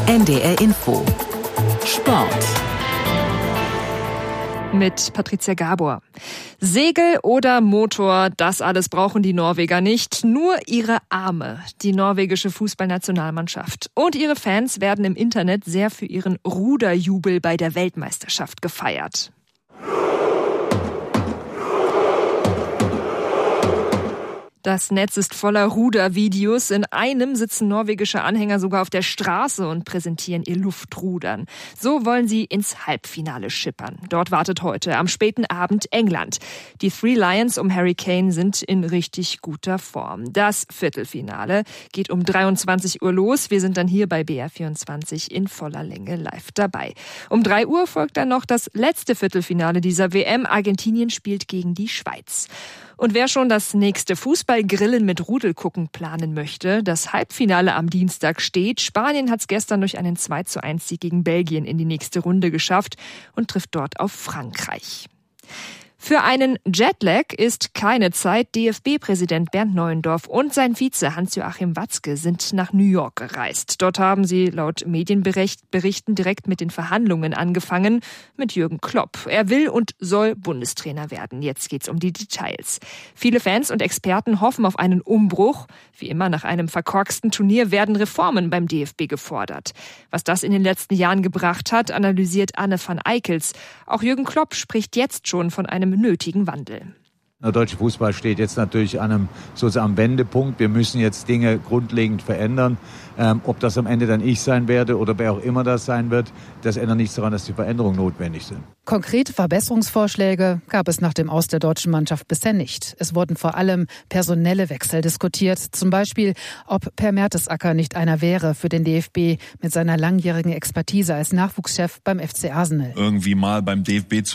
NDR Info Sport mit Patricia Gabor. Segel oder Motor, das alles brauchen die Norweger nicht, nur ihre Arme. Die norwegische Fußballnationalmannschaft und ihre Fans werden im Internet sehr für ihren Ruderjubel bei der Weltmeisterschaft gefeiert. Das Netz ist voller Rudervideos. In einem sitzen norwegische Anhänger sogar auf der Straße und präsentieren ihr Luftrudern. So wollen sie ins Halbfinale schippern. Dort wartet heute am späten Abend England. Die Three Lions um Harry Kane sind in richtig guter Form. Das Viertelfinale geht um 23 Uhr los. Wir sind dann hier bei BR24 in voller Länge live dabei. Um 3 Uhr folgt dann noch das letzte Viertelfinale dieser WM. Argentinien spielt gegen die Schweiz. Und wer schon das nächste Fußballgrillen mit Rudelgucken planen möchte, das Halbfinale am Dienstag steht. Spanien hat es gestern durch einen 2:1 gegen Belgien in die nächste Runde geschafft und trifft dort auf Frankreich. Für einen Jetlag ist keine Zeit. DFB-Präsident Bernd Neuendorf und sein Vize Hans-Joachim Watzke sind nach New York gereist. Dort haben sie laut Medienberichten direkt mit den Verhandlungen angefangen mit Jürgen Klopp. Er will und soll Bundestrainer werden. Jetzt geht's um die Details. Viele Fans und Experten hoffen auf einen Umbruch. Wie immer nach einem verkorksten Turnier werden Reformen beim DFB gefordert. Was das in den letzten Jahren gebracht hat, analysiert Anne van Eickels. Auch Jürgen Klopp spricht jetzt schon von einem nötigen Wandel. Der deutsche Fußball steht jetzt natürlich am Wendepunkt. Wir müssen jetzt Dinge grundlegend verändern. Ob das am Ende dann ich sein werde oder wer auch immer das sein wird, das ändert nichts daran, dass die Veränderungen notwendig sind. Konkrete Verbesserungsvorschläge gab es nach dem Aus der deutschen Mannschaft bisher nicht. Es wurden vor allem personelle Wechsel diskutiert. Zum Beispiel, ob Per Mertesacker nicht einer wäre für den DFB mit seiner langjährigen Expertise als Nachwuchschef beim FC Arsenal. Irgendwie mal beim DFB zu